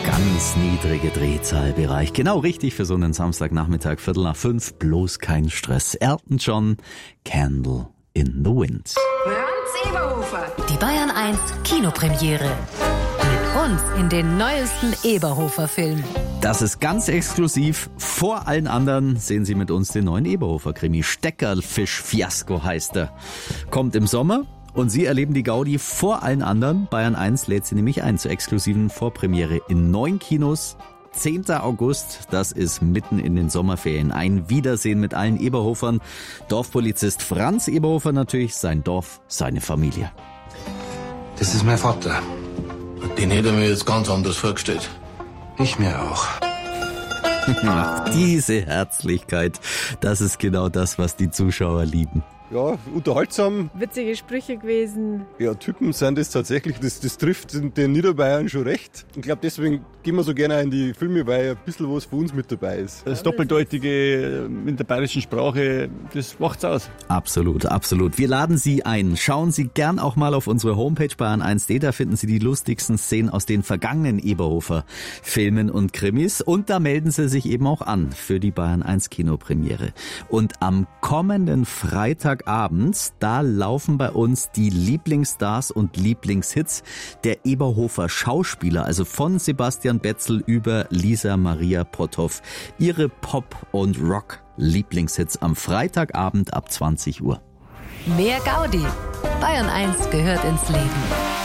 Ganz niedrige Drehzahlbereich. Genau richtig für so einen Samstagnachmittag, 4:45, bloß kein Stress. Elton John, Candle in the Wind. Franz Eberhofer. Die Bayern 1 Kinopremiere. Mit uns in den neuesten Eberhofer-Film. Das ist ganz exklusiv. Vor allen anderen sehen Sie mit uns den neuen Eberhofer-Krimi. Steckerlfisch-Fiasko heißt er. Kommt im Sommer. Und Sie erleben die Gaudi vor allen anderen. Bayern 1 lädt Sie nämlich ein zur exklusiven Vorpremiere in 9 Kinos. 10. August, das ist mitten in den Sommerferien. Ein Wiedersehen mit allen Eberhofern. Dorfpolizist Franz Eberhofer natürlich, sein Dorf, seine Familie. Das ist mein Vater. Den hätte ich mir jetzt ganz anders vorgestellt. Ich mir auch. Ach, diese Herzlichkeit, das ist genau das, was die Zuschauer lieben. Ja, unterhaltsam. Witzige Sprüche gewesen. Ja, Typen sind das tatsächlich, das trifft den Niederbayern schon recht. Ich glaube, deswegen gehen wir so gerne in die Filme, weil ein bisschen was für uns mit dabei ist. Das Doppeldeutige in der bayerischen Sprache, das macht's aus. Absolut, absolut. Wir laden Sie ein. Schauen Sie gern auch mal auf unsere Homepage bayern1.de, da finden Sie die lustigsten Szenen aus den vergangenen Eberhofer-Filmen und Krimis. Und da melden Sie sich eben auch an für die Bayern 1 Kinopremiere. Und am kommenden Freitagabend, da laufen bei uns die Lieblingsstars und Lieblingshits der Eberhofer Schauspieler, also von Sebastian Betzel über Lisa Maria Potthoff. Ihre Pop- und Rock-Lieblingshits am Freitagabend ab 20 Uhr. Mehr Gaudi. Bayern 1 gehört ins Leben.